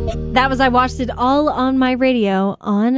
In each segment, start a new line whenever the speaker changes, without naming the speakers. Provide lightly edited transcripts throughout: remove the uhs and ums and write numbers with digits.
That was I Watched It All on My Radio on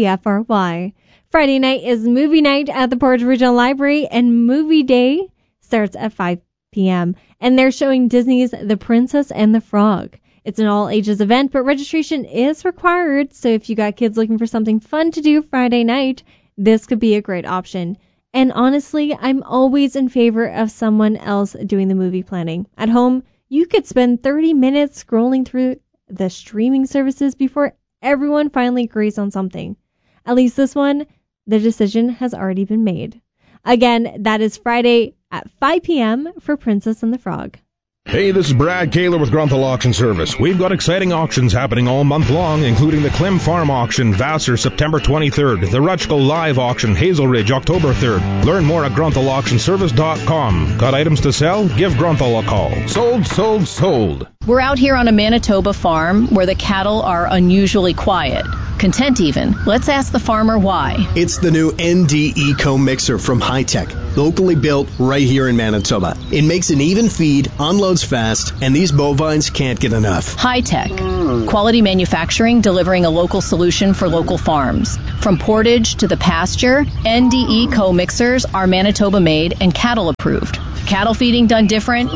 CFRY. Friday night is movie night at the Portage Regional Library, and movie day starts at 5 p.m. And they're showing Disney's The Princess and the Frog. It's an all-ages event, but registration is required, so if you got kids looking for something fun to do Friday night, this could be a great option. And honestly, I'm always in favor of someone else doing the movie planning. At home, you could spend 30 minutes scrolling through the streaming services before everyone finally agrees on something. At least this one, the decision has already been made. Again, that is Friday at 5 p.m. for Princess and the Frog.
Hey, this is Brad Kaler with Grunthal Auction Service. We've got exciting auctions happening all month long, including the Clem Farm Auction, Vassar, September 23rd, the Rutschko Live Auction, Hazel Ridge, October 3rd. Learn more at GrunthalAuctionService.com. Got items to sell? Give Grunthal a call. Sold, sold, sold.
We're out here on a Manitoba farm where the cattle are unusually quiet. Content even. Let's ask the farmer why.
It's the new ND Eco Mixer from Hi-Tech, locally built right here in Manitoba. It makes an even feed, unloads fast, and these bovines can't get enough.
Hi-Tech. Quality manufacturing delivering a local solution for local farms. From portage to the pasture, ND Eco Mixers are Manitoba made and cattle approved. Cattle feeding done different,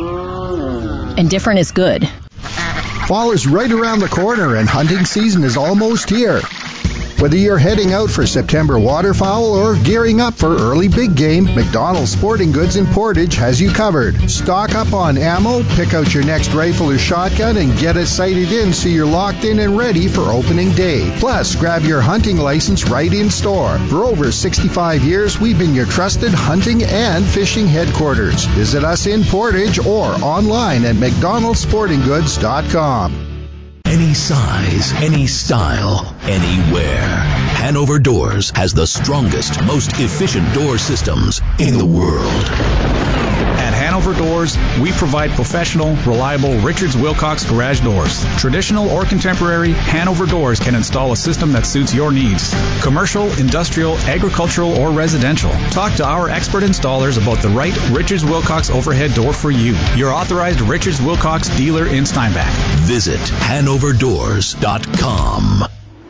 and different is good.
Fall is right around the corner and hunting season is almost here. Whether you're heading out for September waterfowl or gearing up for early big game, McDonald's Sporting Goods in Portage has you covered. Stock up on ammo, pick out your next rifle or shotgun, and get it sighted in so you're locked in and ready for opening day. Plus, grab your hunting license right in store. For over 65 years, we've been your trusted hunting and fishing headquarters. Visit us in Portage or online at McDonald'sSportingGoods.com.
Any size, any style, anywhere. Hanover Doors has the strongest, most efficient door systems in the world.
At Hanover Doors, we provide professional, reliable Richards Wilcox garage doors. Traditional or contemporary, Hanover Doors can install a system that suits your needs. Commercial, industrial, agricultural, or residential. Talk to our expert installers about the right Richards Wilcox overhead door for you. Your authorized Richards Wilcox dealer in Steinbach.
Visit HanoverDoors.com.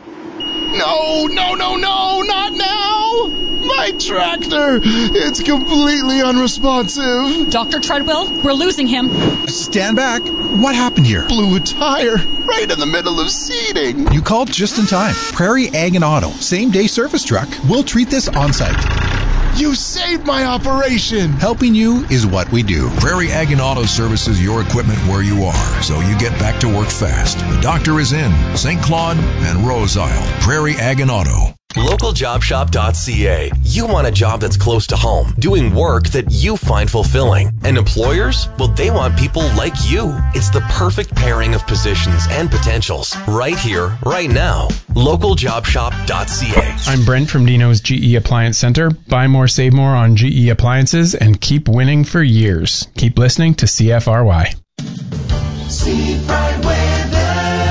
No, not now! My tractor! It's completely unresponsive.
Dr. Treadwell, we're losing him.
Stand back. What happened here?
Blew a tire right in the middle of seeding.
You called just in time. Prairie Ag and Auto, same-day service truck. We'll treat this on-site.
You saved my operation!
Helping you is what we do.
Prairie Ag and Auto services your equipment where you are, so you get back to work fast. The doctor is in St. Claude and Rose Isle. Prairie Ag and Auto.
LocalJobShop.ca. You want a job that's close to home, doing work that you find fulfilling. And employers? Well, they want people like you. It's the perfect pairing of positions and potentials. Right here, right now. LocalJobShop.ca.
I'm Brent from Dino's GE Appliance Center. Buy more, save more on GE appliances and keep winning for years. Keep listening to CFRY.
Seafried weather.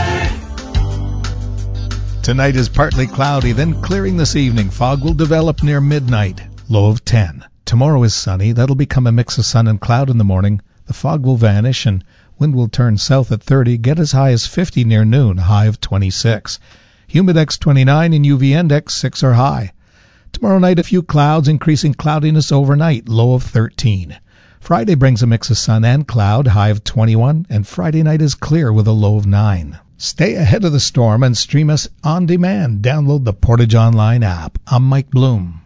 Tonight is partly cloudy, then clearing this evening. Fog will develop near midnight, low of 10. Tomorrow is sunny. That'll become a mix of sun and cloud in the morning. The fog will vanish and wind will turn south at 30, get as high as 50 near noon, high of 26. Humidex 29 and UV index 6 are high. Tomorrow night a few clouds, increasing cloudiness overnight, low of 13. Friday brings a mix of sun and cloud, high of 21, and Friday night is clear with a low of 9. Stay ahead of the storm and stream us on demand. Download the Portage Online app. I'm Mike Bloom.